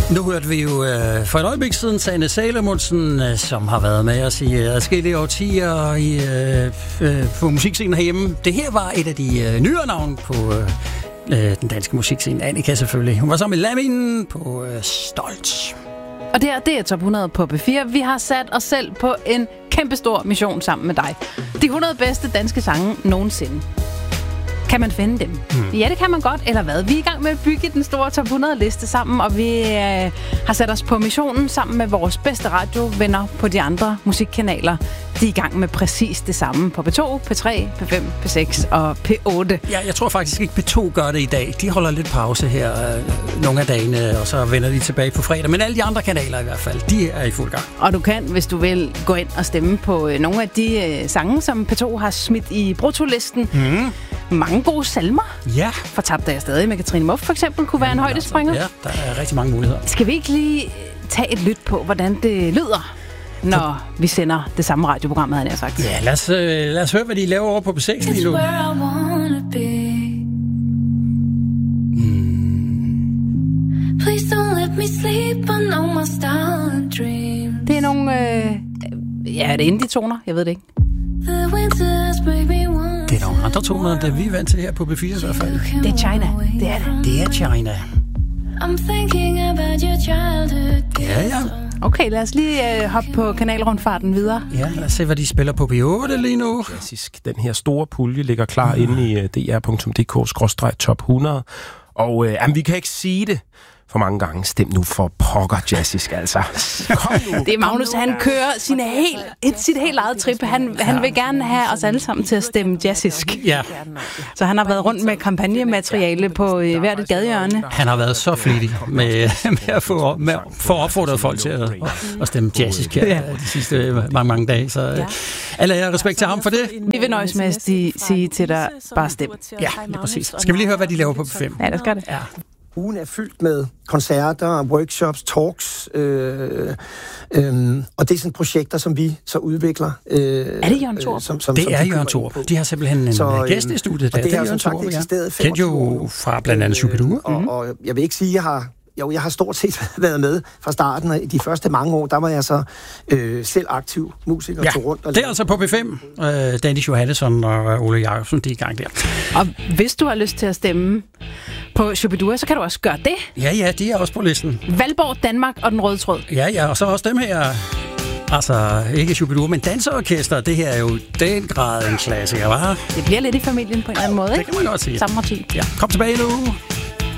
Nu hørte vi jo for et øjeblik siden Sanne Salomonsen, som har været med os i adskillige årtier på musikscenen herhjemme. Det her var et af de nyere navne på den danske musikscene. Annika selvfølgelig. Hun var sammen med Lamin på Stolt. Og det er Top 100 på P4. Vi har sat os selv på en kæmpestor mission sammen med dig. De 100 bedste danske sange nogensinde. Kan man finde dem? Ja, det kan man godt, eller hvad? Vi er i gang med at bygge den store Top 100-liste sammen, og vi har sat os på missionen sammen med vores bedste radiovenner på de andre musikkanaler. De er i gang med præcis det samme på P2, P3, P5, P6 og P8. Ja, jeg tror faktisk ikke, P2 gør det i dag. De holder lidt pause her nogle af dagene, og så vender de tilbage på fredag. Men alle de andre kanaler i hvert fald, de er i fuld gang. Og du kan, hvis du vil, gå ind og stemme på nogle af de sange, som P2 har smidt i brutolisten. Mange gode salmer. Ja. Fortabte jeg stadig med Katrine Muff, for eksempel, kunne være en højdespringer. Ja, der er rigtig mange muligheder. Skal vi ikke lige tage et lyt på, hvordan det lyder, når vi sender det samme radioprogram, havde jeg sagt? Ja, lad os høre, hvad de laver over på B6 lige nu. Det er nogle... det er indie-toner, jeg ved det ikke. Det er nogle andre toner, end vi er vant til her på B4 i hvert fald. Det er China, det er det. Det er China. Ja. Okay, lad os lige hoppe på kanalrundfarten videre. Ja, lad os se, hvad de spiller på P8 lige nu. Klassisk. Den her store pulje ligger klar inde i dr.dk/top 100. Og vi kan ikke sige det for mange gange. Stem nu for pokker jazzist, altså. Det er Magnus, han kører sit helt eget trip. Han vil gerne have os alle sammen til at stemme jazzist. Ja. Så han har været rundt med kampagnemateriale på hvert et gadehjørne. Han har været så flittig med at få opfordret folk til at stemme jazzist her de sidste mange dage. Så alle er respekt til ham for det. Vi vil nøjes med at sige til dig, bare stem. Ja, det er præcis. Skal vi lige høre, hvad de laver på P5? Ja, det skal det. Ja. Ugen er fyldt med koncerter, workshops, talks, og det er sådan projekter, som vi så udvikler. Er det Jørgen Thorup? Det er Jørgen Thorup. De har simpelthen en gæst i studiet. Og det har som sagt eksisteret 25 år. Kendt jo fra blandt andet Shubidua. Og jeg vil ikke sige, jeg har stort set været med fra starten, og de første mange år, der var jeg så selv aktiv musiker. Ja, rundt og det er altså på P5. Dennis Johannesson og Ole Jacobsen, de er i gang der. Og hvis du har lyst til at stemme på Shubidua, så kan du også gøre det. Ja, de er også på listen. Valborg, Danmark og den røde tråd. Ja, og så også dem her. Altså, ikke Shubidua, men danseorkester. Det her er jo den grad en klassiker, hva'? Det bliver lidt i familien på en eller anden måde, ikke? Det kan man godt sige. Samme årti. Ja, kom tilbage nu.